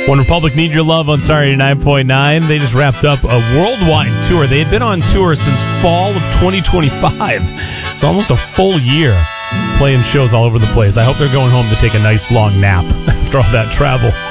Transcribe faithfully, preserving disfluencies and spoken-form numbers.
One Republic Need Your Love on Sorry nine point nine. They just wrapped up a worldwide tour. They had been on tour since fall of twenty twenty-five. It's almost a full year playing shows all over the place. I hope they're going home to take a nice long nap after all that travel.